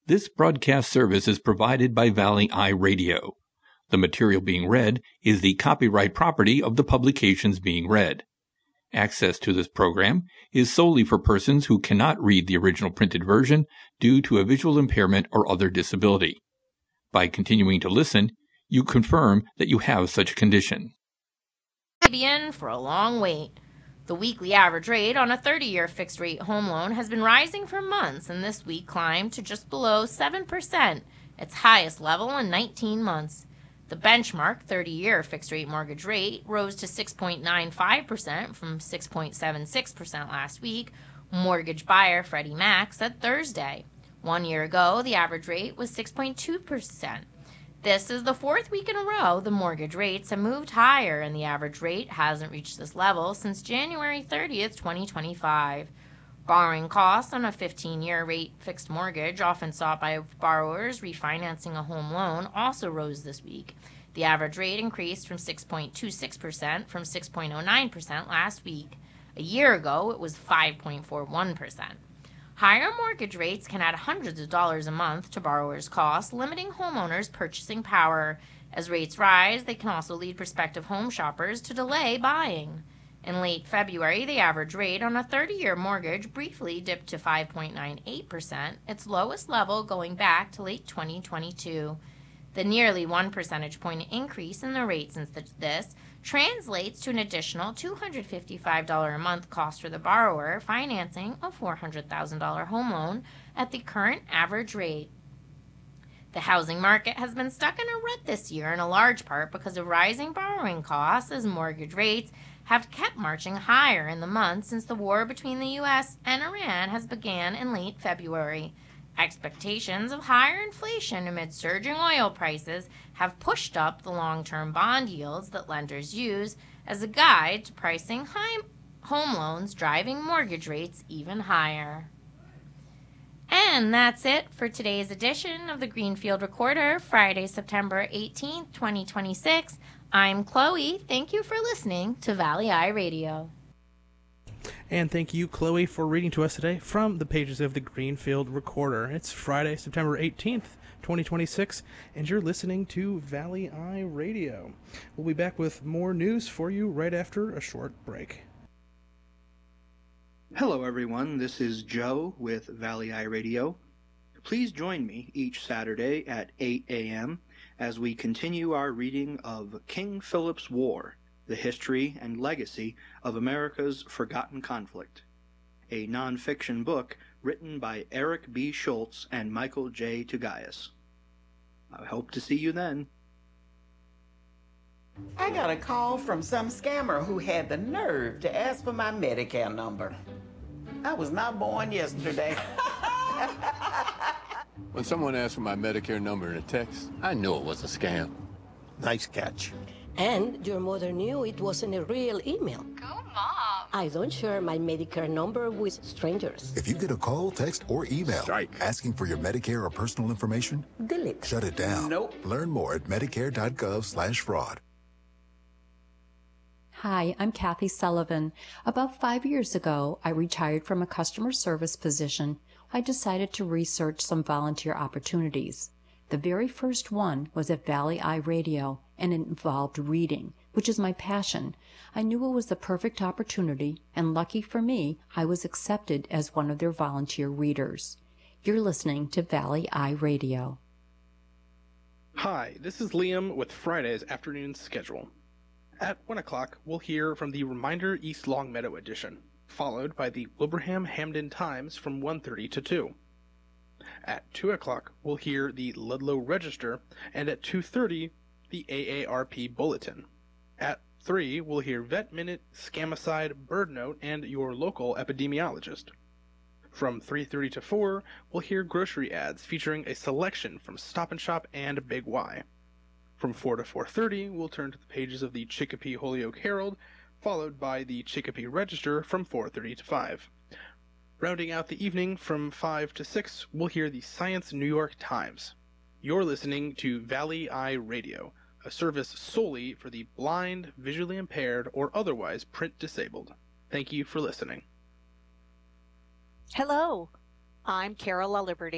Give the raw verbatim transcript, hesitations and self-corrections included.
This broadcast service is provided by Valley Eye Radio. The material being read is the copyright property of the publications being read. Access to this program is solely for persons who cannot read the original printed version due to a visual impairment or other disability. By continuing to listen, you confirm that you have such a condition. Be in for a long wait. The weekly average rate on a thirty-year fixed-rate home loan has been rising for months, and this week climbed to just below seven percent, its highest level in nineteen months. The benchmark thirty-year fixed-rate mortgage rate rose to six point nine five percent from six point seven six percent last week, mortgage buyer Freddie Mac said Thursday. One year ago, the average rate was six point two percent. This is the fourth week in a row the mortgage rates have moved higher, and the average rate hasn't reached this level since January thirtieth, twenty twenty-five. Borrowing costs on a fifteen-year rate fixed mortgage, often sought by borrowers refinancing a home loan, also rose this week. The average rate increased from six point two six percent from six point oh nine percent last week. A year ago, it was five point four one percent. Higher mortgage rates can add hundreds of dollars a month to borrowers' costs, limiting homeowners' purchasing power. As rates rise, they can also lead prospective home shoppers to delay buying. In late February, the average rate on a thirty-year mortgage briefly dipped to five point nine eight percent, its lowest level going back to late twenty twenty-two. The nearly one percentage point increase in the rate since this translates to an additional two hundred fifty-five dollars a month cost for the borrower financing a four hundred thousand dollars home loan at the current average rate. The housing market has been stuck in a rut this year in a large part because of rising borrowing costs, as mortgage rates have kept marching higher in the months since the war between the U S and Iran has began in late February. Expectations of higher inflation amid surging oil prices have pushed up the long-term bond yields that lenders use as a guide to pricing high home loans, driving mortgage rates even higher. And that's it for today's edition of the Greenfield Recorder, Friday, September eighteenth, twenty twenty-six. I'm Chloe. Thank you for listening to Valley Eye Radio. And thank you, Chloe, for reading to us today from the pages of the Greenfield Recorder. It's Friday, September eighteenth, twenty twenty-six, and you're listening to Valley Eye Radio. We'll be back with more news for you right after a short break. Hello, everyone. This is Joe with Valley Eye Radio. Please join me each Saturday at eight a.m. as we continue our reading of King Philip's War, the history and legacy of America's forgotten conflict, a nonfiction book written by Eric B. Schultz and Michael J. Tugayas. I hope to see you then. I got a call from some scammer who had the nerve to ask for my Medicare number. I was not born yesterday. When someone asked for my Medicare number in a text, I knew it was a scam. Nice catch. And your mother knew it wasn't a real email. Go, Mom. I don't share my Medicare number with strangers. If you get a call, text, or email Strike. asking for your Medicare or personal information, Delete. Shut it down. Nope. Learn more at medicare.gov slash fraud. Hi, I'm Kathy Sullivan. About five years ago, I retired from a customer service position. I decided to research some volunteer opportunities. The very first one was at Valley Eye Radio, and it involved reading, which is my passion. I knew it was the perfect opportunity, and lucky for me, I was accepted as one of their volunteer readers. You're listening to Valley Eye Radio. Hi, this is Liam with Friday's afternoon schedule. At one o'clock, we'll hear from the Reminder East Longmeadow edition, followed by the Wilbraham Hamden Times from one thirty to two. At two o'clock, we'll hear the Ludlow Register, and at two thirty, the A A R P Bulletin. At three, we'll hear Vet Minute, Scamicide, Bird Note, and your local epidemiologist. From three thirty to four, we'll hear grocery ads featuring a selection from Stop and Shop and Big Y. From four to four thirty, we'll turn to the pages of the Chicopee Holyoke Herald, followed by the Chicopee Register from four thirty to five. Rounding out the evening from five to six, we'll hear the Science New York Times. You're listening to Valley Eye Radio, a service solely for the blind, visually impaired, or otherwise print disabled. Thank you for listening. Hello, I'm Carol LaLiberty.